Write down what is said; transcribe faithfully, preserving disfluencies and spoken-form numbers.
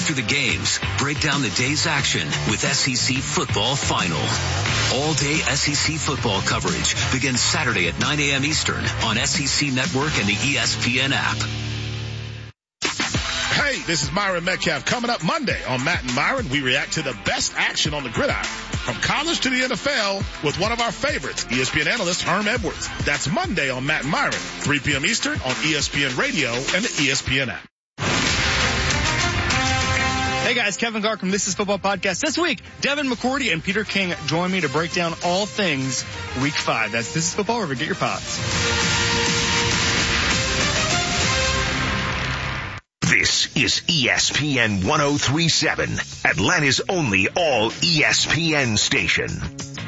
After the games, break down the day's action with S E C Football Final. All-day S E C football coverage begins Saturday at nine a.m. Eastern on S E C Network and the E S P N app. Hey, this is Myron Metcalf. Coming up Monday on Matt and Myron, we react to the best action on the gridiron, from college to the N F L, with one of our favorites, E S P N analyst Herm Edwards. That's Monday on Matt and Myron, three p.m. Eastern on E S P N Radio and the E S P N app. Hey guys, Kevin Gark from This Is Football Podcast. This week, Devin McCourty and Peter King join me to break down all things Week five. That's This Is Football, wherever you get your pods. This is E S P N one oh three point seven, Atlanta's only all E S P N station.